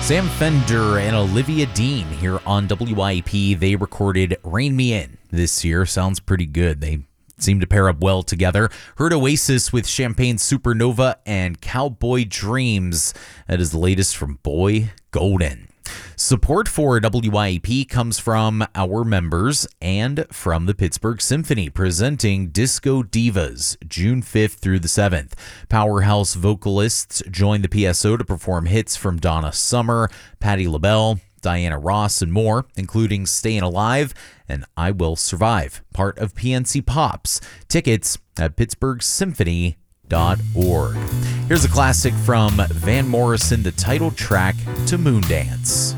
Sam Fender and Olivia Dean here on WIP. They recorded Rain Me In this year. Sounds pretty good. They seem to pair up well together. Heard Oasis with Champagne Supernova and Cowboy Dreams. That is the latest from Boy Golden. Support for WIP comes from our members and from the Pittsburgh Symphony, presenting Disco Divas June 5th through the 7th. Powerhouse vocalists join the PSO to perform hits from Donna Summer, Patti LaBelle, Diana Ross, and more, including Stayin' Alive and I Will Survive, part of PNC Pops. Tickets at pittsburghsymphony.org. Here's a classic from Van Morrison, the title track to Moondance.